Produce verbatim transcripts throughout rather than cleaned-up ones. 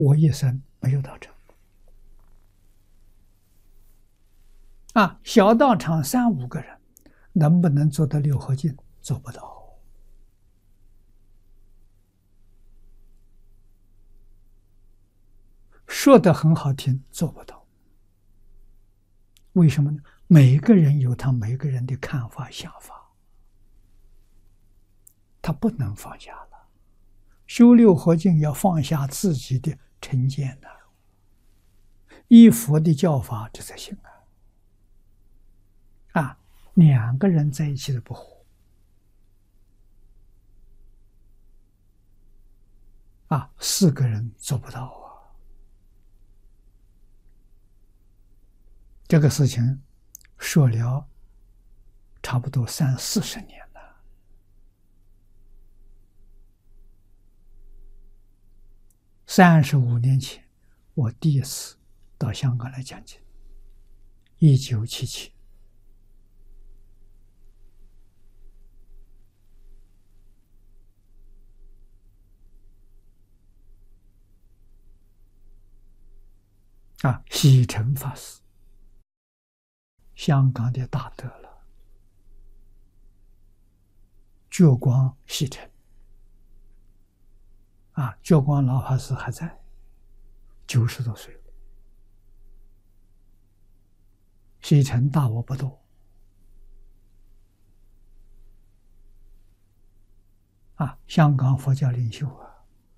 我一生没有到成。啊，小道场三五个人，能不能做到六合敬？做不到。说的很好听，做不到。为什么呢？每个人有他每个人的看法、想法，他不能放下了。修六合敬要放下自己的成见的，依佛的教法，这才行啊！啊，两个人在一起的不合，啊，四个人做不到啊。这个事情说了差不多三四十年了。三十五年前，我第一次到香港来讲经，一九七七。啊，喜诚法师，香港的大德了，觉光喜诚。啊，觉光老法师还在，九十多岁了。喜诚大我不多。啊，香港佛教领袖啊。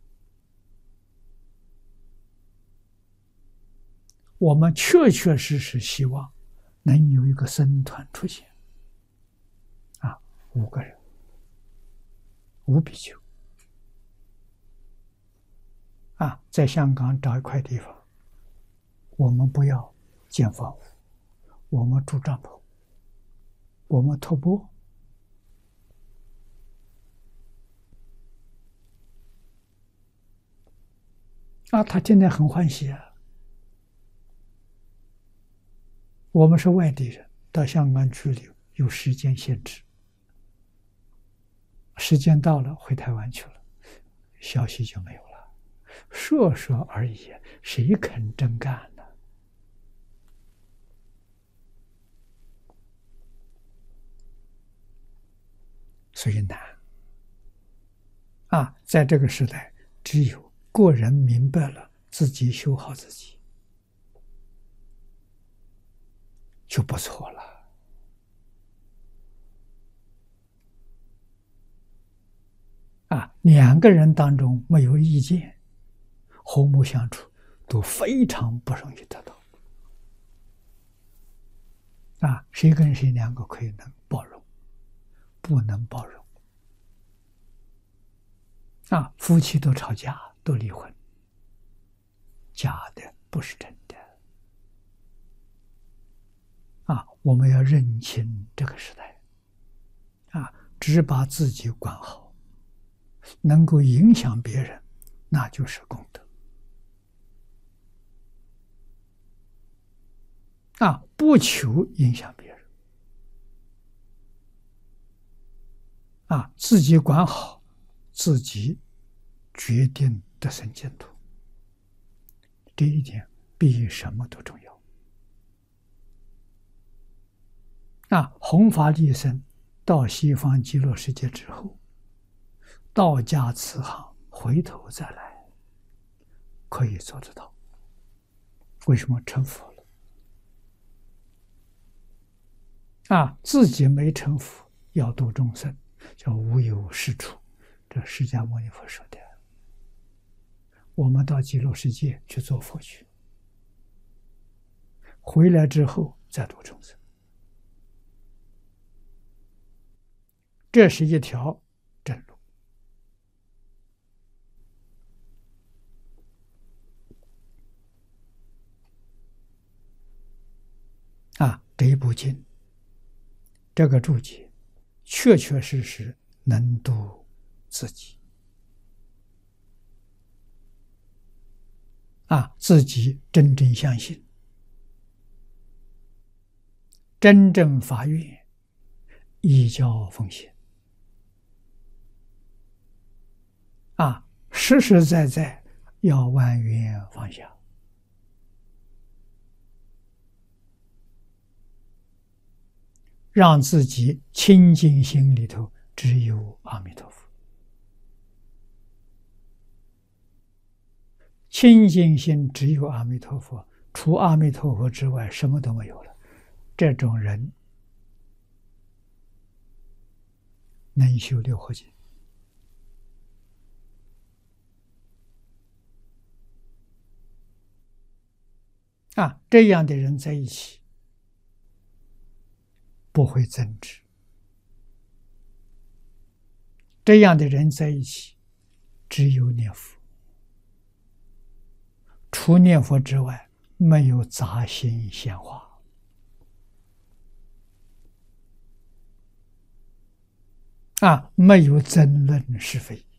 我们确确实实希望能有一个僧团出现，啊，五个人，五比丘，啊，在香港找一块地方，我们不要建房屋，我们住帐篷，我们托钵，啊，他今天很欢喜啊。我们是外地人，到香港去留有时间限制，时间到了回台湾去了，消息就没有了。说说而已，谁肯真干呢？所以难啊！在这个时代，只有个人明白了自己修好自己，就不错了。啊，两个人当中没有意见，和睦相处都非常不容易得到。啊，谁跟谁两个可以能包容，不能包容。啊，夫妻都吵架，都离婚，假的不是真的。啊，我们要认清这个时代，啊，只把自己管好，能够影响别人，那就是功德。啊，不求影响别人，啊，自己管好，自己决定得生净土，这一点比什么都重要。啊，弘法利生到西方极乐世界之后，道家慈航回头再来，可以做得到。为什么成佛了？啊，自己没成佛，要度众生，叫无有是处。这释迦牟尼佛说的。我们到极乐世界去做佛去，回来之后再度众生。这是一条正路。啊，这一部经，这个注解，确确实实能度自己。啊，自己真正相信，真正发愿，依教奉行。啊，实实在在要万缘放下，让自己清净心里头只有阿弥陀佛。清净心只有阿弥陀佛，除阿弥陀佛之外什么都没有了。这种人能修六合敬。啊，这样的人在一起不会争执，这样的人在一起只有念佛，除念佛之外没有杂心闲话。啊，没有争论是非。